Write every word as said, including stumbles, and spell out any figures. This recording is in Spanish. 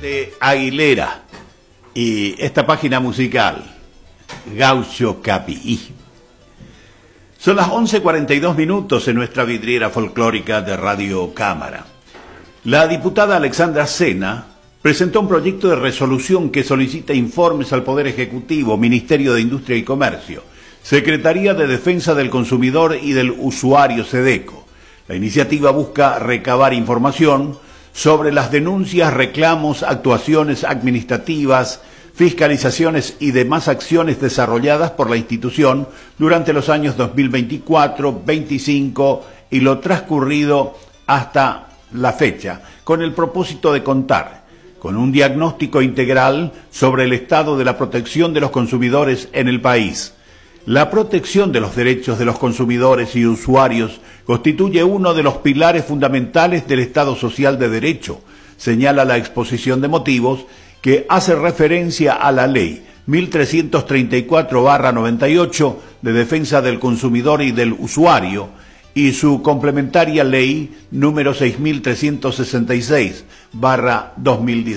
de Aguilera y esta página musical, Gaucho Capií. Son las once cuarenta y dos minutos en nuestra vidriera folclórica de Radio Cámara. La diputada Alexandra Sena presentó un proyecto de resolución que solicita informes al Poder Ejecutivo, Ministerio de Industria y Comercio, Secretaría de Defensa del Consumidor y del Usuario SEDECO. La iniciativa busca recabar información sobre las denuncias, reclamos, actuaciones administrativas, fiscalizaciones y demás acciones desarrolladas por la institución durante los años dos mil veinticuatro, veinticinco y lo transcurrido hasta la fecha, con el propósito de contar con un diagnóstico integral sobre el estado de la protección de los consumidores en el país. La protección de los derechos de los consumidores y usuarios constituye uno de los pilares fundamentales del Estado Social de Derecho, señala la exposición de motivos que hace referencia a la Ley mil trescientos treinta y cuatro barra noventa y ocho de Defensa del Consumidor y del Usuario y su complementaria Ley número seis mil trescientos sesenta y seis barra dos mil dieciséis.